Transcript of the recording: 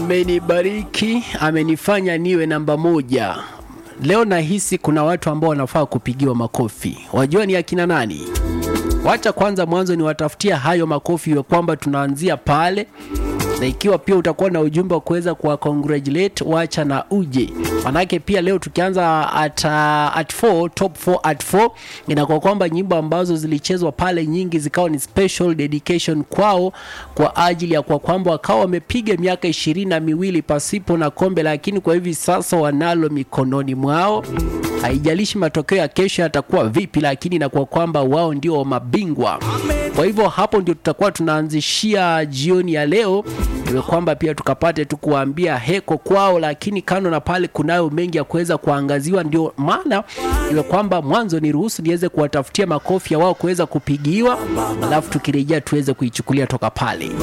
amenibariki, amenifanya niwe namba 1. Leo nahisi kuna watu ambao wanafaa kupigiwa makofi. Wajua ni akina nani? Wacha kwanza mwanzo ni watafutia hayo makofi ya kwamba tunaanzia pale. Na ikiwa pia utakuwa na ujumbe wa kuweza kuwa congratulate, wacha na uje. Manake pia leo tukianza at 4, top 4 at 4, inakuwa kwamba nyimbo ambazo zilichezwa pale nyingi zikawa ni special dedication kwao, kwa ajili ya kwa kwamba wakawa wamepiga miaka 22 pasipo na kombe, lakini kwa hivi sasa wanalo mikononi mwao. Haijalishi matokeo ya kesho yatakuwa vipi, lakini inakuwa kwamba wao ndio mabingwa. Kwa hivyo hapo ndio tutakuwa tunaanzishia jioni ya leo, iwe kwamba pia tukapate tu kuambia heko kwao, lakini kando na pale kunayo mengi ya kuweza kuangaziwa. Ndio maana iwe kwamba mwanzo ni ruhusu niweze kuwatafutia makofi ya wao kuweza kupigiwa, alafu tukirejea tuweze kuichukulia toka pale.